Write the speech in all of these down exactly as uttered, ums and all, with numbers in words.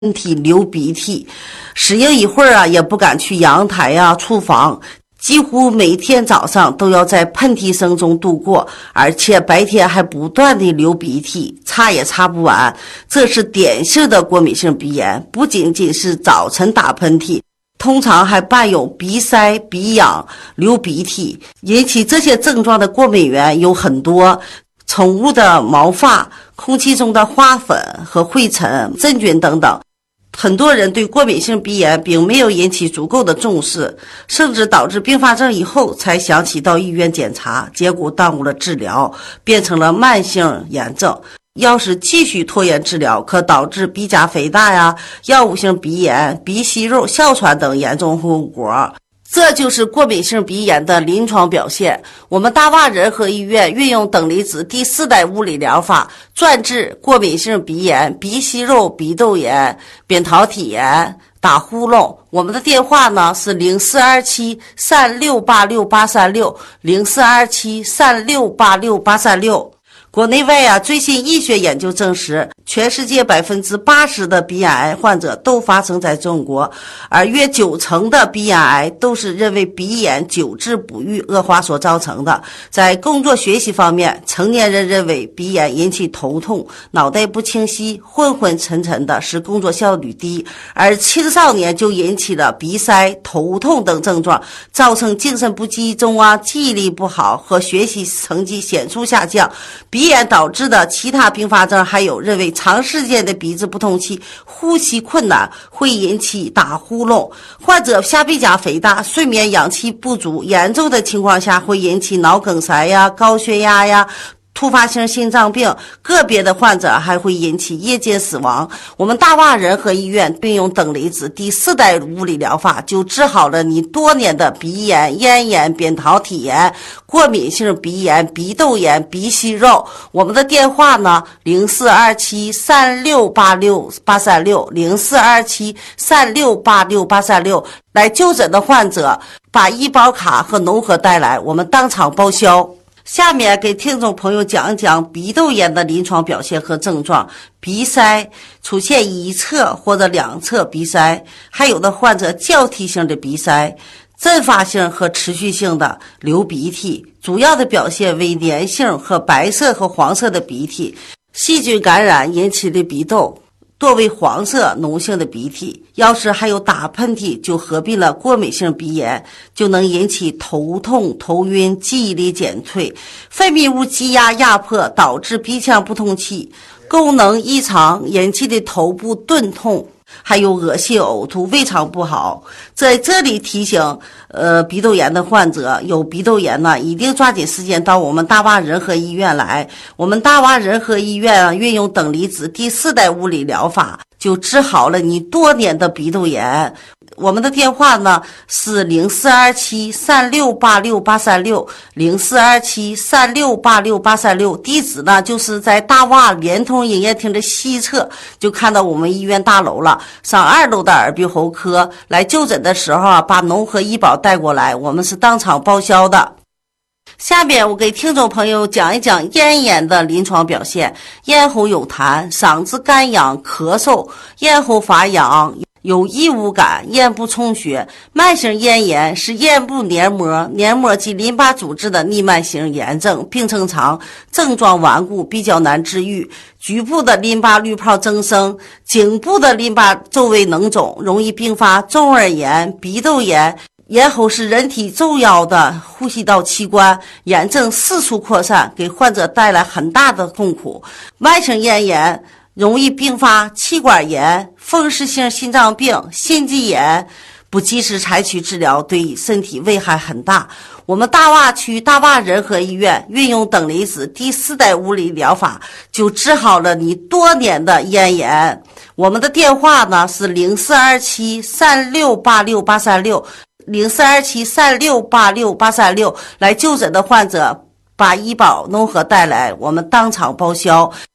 喷嚏、流鼻涕，适应一会儿啊，也不敢去阳台啊、厨房，几乎每天早上都要在喷嚏声中度过，而且白天还不断的流鼻涕，擦也擦不完。这是典型的过敏性鼻炎，不仅仅是早晨打喷嚏，通常还伴有鼻塞、鼻痒、流鼻涕。引起这些症状的过敏源有很多，宠物的毛发、空气中的花粉和灰尘、真菌等等。很多人对过敏性鼻炎并没有引起足够的重视，甚至导致并发症以后才想起到医院检查，结果耽误了治疗，变成了慢性炎症。要是继续拖延治疗，可导致鼻甲肥大呀、药物性鼻炎、鼻息肉、哮喘等严重后果。这就是过敏性鼻炎的临床表现。我们大洼仁和医院运用等离子第四代物理疗法，专治过敏性鼻炎、鼻息肉、鼻窦炎、扁桃体炎、打呼噜。我们的电话呢是零四二七三六八六八三六零四二七三六八六八三六。国内外啊，最新医学研究证实，全世界百分之八十的鼻咽癌患者都发生在中国，而约九成的鼻咽癌都是认为鼻炎久治不愈恶化所造成的。在工作学习方面，成年人认为鼻炎引起头痛、脑袋不清晰、昏昏沉沉的，使工作效率低；而青少年就引起了鼻塞、头痛等症状，造成精神不集中啊、记忆力不好和学习成绩显著下降。鼻炎导致的其他并发症还有认为长时间的鼻子不通气、呼吸困难会引起打呼噜，患者下鼻甲肥大、睡眠氧气不足，严重的情况下会引起脑梗塞呀、高血压呀、突发性心脏病，个别的患者还会引起夜间死亡。我们大洼仁和医院运用等离子第四代物理疗法，就治好了你多年的鼻炎、咽炎、扁桃体炎、过敏性鼻炎、鼻窦炎、鼻息肉。我们的电话呢零四二七三六八六八三六零四二七三六八六八三六。来就诊的患者把医保卡和农合带来，我们当场报销。下面给听众朋友讲一讲鼻窦炎的临床表现和症状。鼻塞出现一侧或者两侧鼻塞，还有的患者交替性的鼻塞，阵发性和持续性的流鼻涕，主要的表现为粘性和白色和黄色的鼻涕，细菌感染引起的鼻窦多为黄色脓性的鼻涕。要是还有打喷嚏，就合并了过敏性鼻炎，就能引起头痛、头晕、记忆力减退，分泌物积压压迫，导致鼻腔不通气，功能异常引起的头部钝痛，还有恶心呕吐、胃肠不好。在这里提醒呃鼻窦炎的患者，有鼻窦炎呢，一定抓紧时间到我们大洼仁和医院来。我们大洼仁和医院啊，运用等离子第四代物理疗法，就治好了你多年的鼻窦炎。我们的电话呢是零四二七三六八六八三六零四二七三六八六八三六，地址呢就是在大洼联通营业厅的西侧，就看到我们医院大楼了。上二楼的耳鼻喉科，来就诊的时候啊，把农合医保带过来，我们是当场报销的。下面我给听众朋友讲一讲咽炎的临床表现。咽喉有痰，嗓子干痒、咳嗽，咽喉发痒，有异物感，咽部充血。慢性咽炎是咽部黏膜、黏膜及淋巴组织的逆慢性炎症，病程长，症状顽固，比较难治愈。局部的淋巴滤泡增生，颈部的淋巴周围脓肿，容易并发中耳炎、鼻窦炎。咽喉是人体重要的呼吸道器官，炎症四处扩散，给患者带来很大的痛苦。慢性咽炎容易并发气管炎、风湿性心脏病、心肌炎，不及时采取治疗，对身体危害很大。我们大洼区大洼仁和医院运用等离子第四代物理疗法，就治好了你多年的咽炎。我们的电话呢是零四二七三六八六八三六零四二七三六八六八三六。来就诊的患者把医保农合带来，我们当场报销。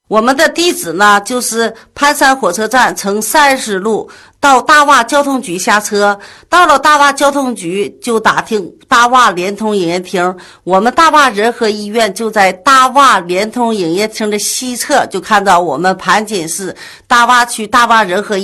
我们的地址呢，就是盘山火车站乘三十路到大洼交通局下车，到了大洼交通局就打听大洼联通营业厅。我们大洼仁和医院就在大洼联通营业厅的西侧，就看到我们盘锦市大洼区大洼仁和